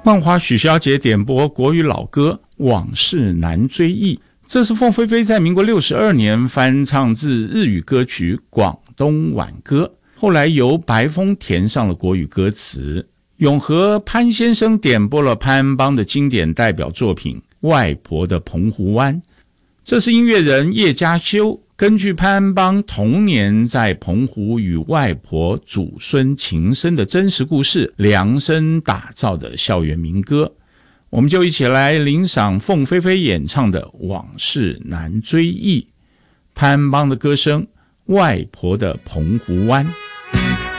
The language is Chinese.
万华许小姐点播国语老歌《往事难追忆》，这是凤飞飞在民国62年翻唱自日语歌曲《广东挽歌》，后来由白峰填上了国语歌词。永和潘先生点播了潘安邦的经典代表作品《外婆的澎湖湾》，这是音乐人叶嘉修根据潘安邦童年在澎湖与外婆祖孙情深的真实故事量身打造的校园民歌。我们就一起来欣赏凤飞飞演唱的《往事难追忆》，潘安邦的歌声《外婆的澎湖湾》。